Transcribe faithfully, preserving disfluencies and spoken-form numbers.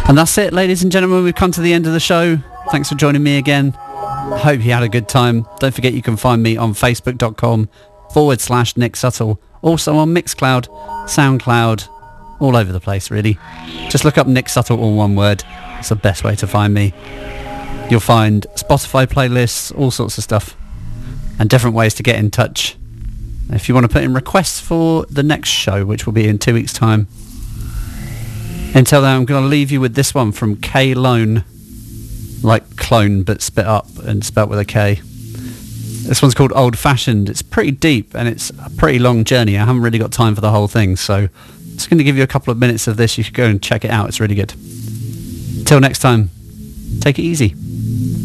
And that's it, ladies and gentlemen. We've come to the end of the show. Thanks for joining me again. I hope you had a good time. Don't forget you can find me on facebook.com forward slash Nick Suttle. Also on Mixcloud, SoundCloud, all over the place really. Just look up Nick Suttle, all one word. It's the best way to find me. You'll find Spotify playlists, all sorts of stuff, and different ways to get in touch. If you want to put in requests for the next show, which will be in two weeks' time. Until then, I'm going to leave you with this one from K Lone. Like clone, but spit up and spelt with a K. This one's called Old Fashioned. It's pretty deep and it's a pretty long journey. I haven't really got time for the whole thing, so I'm just going to give you a couple of minutes of this. You should go and check it out. It's really good. Till next time, take it easy.